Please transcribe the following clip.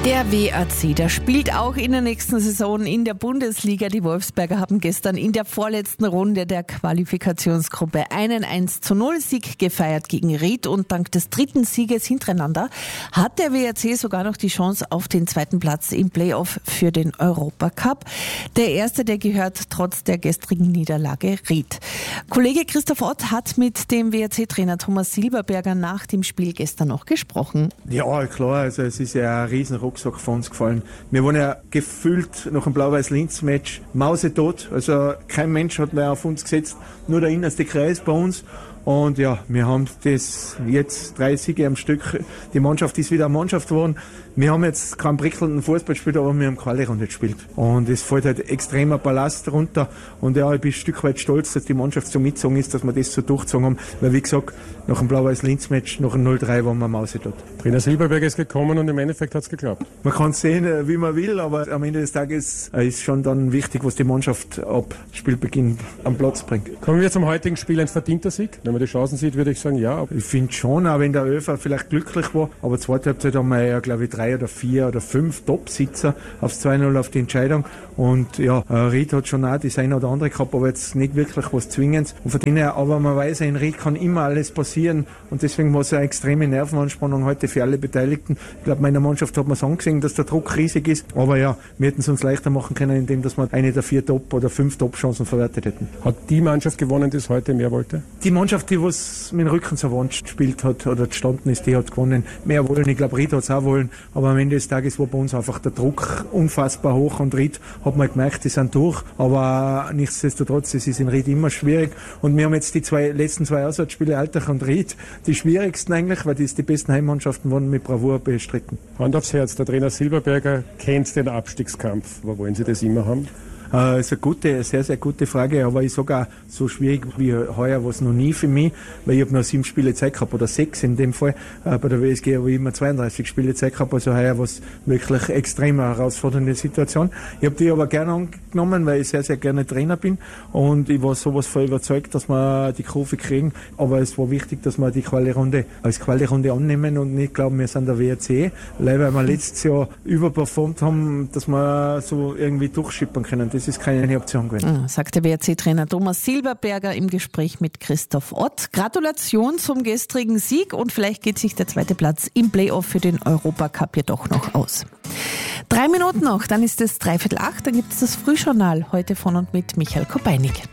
Der WAC, der spielt auch in der nächsten Saison in der Bundesliga. Die Wolfsberger haben gestern in der vorletzten Runde der Qualifikationsgruppe einen 1:0-Sieg gefeiert gegen Ried und dank des dritten Sieges hintereinander hat der WAC sogar noch die Chance auf den zweiten Platz im Playoff für den Europacup. Der erste, der gehört trotz der gestrigen Niederlage Ried. Kollege Christoph Ott hat mit dem WAC-Trainer Thomas Silberberger nach dem Spiel gestern noch gesprochen. Ja, klar, also es ist ja ein riesen Rucksack von uns gefallen. Wir waren ja gefühlt nach dem Blau-Weiß-Linz-Match mausetot. Also kein Mensch hat mehr auf uns gesetzt, nur der innerste Kreis bei uns. Und ja, wir haben das jetzt 3 Siege am Stück. Die Mannschaft ist wieder eine Mannschaft geworden. Wir haben jetzt keinen prickelnden Fußball gespielt, aber wir haben Quali-Runde gespielt. Und es fällt halt extremer Ballast runter. Und ja, ich bin ein Stück weit stolz, dass die Mannschaft so mitgezogen ist, dass wir das so durchgezogen haben. Weil wie gesagt, nach dem Blau-Weiß-Linz-Match, nach dem 0:3 waren wir mausetot. Trainer Silberberger ist gekommen und im Endeffekt hat es geklappt. Man kann sehen, wie man will, aber am Ende des Tages ist schon dann wichtig, was die Mannschaft ab Spielbeginn am Platz bringt. Kommen wir zum heutigen Spiel, ein verdienter Sieg? Wenn man die Chancen sieht, würde ich sagen, ja. Ich finde schon, auch wenn der Öfer vielleicht glücklich war, aber zweite Halbzeit haben wir ja, glaube ich, 3 oder 4 oder 5 Top-Sitzer aufs 2:0 auf die Entscheidung. Und ja, Ried hat schon auch das eine oder andere gehabt, aber jetzt nicht wirklich was Zwingendes. Und von denen her, aber man weiß, in Ried kann immer alles passieren und deswegen war es eine extreme Nervenanspannung heute für alle Beteiligten. Ich glaube, meiner Mannschaft hat man es angesehen, dass der Druck riesig ist, aber ja, wir hätten es uns leichter machen können, indem dass wir eine der 4 Top- oder 5 Top-Chancen verwertet hätten. Hat die Mannschaft gewonnen, die es heute mehr wollte? Die Mannschaft, die was mit dem Rücken zur Wand gespielt hat oder gestanden ist, die hat gewonnen. Mehr wollen, ich glaube, Ried hat es auch wollen, aber am Ende des Tages war bei uns einfach der Druck unfassbar hoch und Ried hat man gemerkt, die sind durch, aber nichtsdestotrotz, es ist in Ried immer schwierig und wir haben jetzt die letzten 2 Auswärtsspiele, Altach und Ried, die schwierigsten eigentlich, weil die besten Heimmannschaften wurden mit Bravour bestritten. Hand aufs Herz, der Trainer Silberberger kennt den Abstiegskampf. Wo wollen Sie das immer haben? Das ist eine sehr, sehr gute Frage, aber ich sage auch, so schwierig wie heuer war es noch nie für mich, weil ich habe noch 7 Spiele Zeit gehabt, oder 6 in dem Fall. Bei der WSG habe ich immer 32 Spiele Zeit gehabt, also heuer war es wirklich extrem eine herausfordernde Situation. Ich habe die aber gerne angenommen, weil ich sehr, sehr gerne Trainer bin und ich war sowas voll überzeugt, dass wir die Kurve kriegen, aber es war wichtig, dass wir die Quali-Runde als Quali-Runde annehmen und nicht glauben, wir sind der WRC, weil wir letztes Jahr überperformt haben, dass wir so irgendwie durchschippern können. Das ist keine Option gewesen. Sagt der WRC-Trainer Thomas Silberberger im Gespräch mit Christoph Ott. Gratulation zum gestrigen Sieg und vielleicht geht sich der zweite Platz im Playoff für den Europacup ja doch noch aus. 3 Minuten noch, dann ist es 7:45, dann gibt es das Frühjournal heute von und mit Michael Kopeinig.